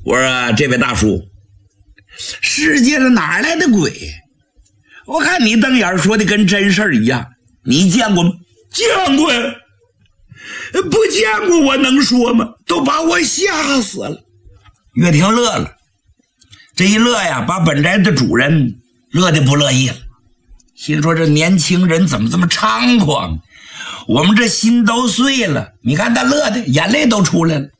我说这位大叔，世界上哪来的鬼？我看你瞪眼说的跟真事儿一样，你见过吗？见过呀，不见过我能说吗？都把我吓死了。岳霆乐了，这一乐呀，把本宅的主人乐得不乐意了，心说这年轻人怎么这么猖狂？我们这心都碎了，你看他乐的眼泪都出来了。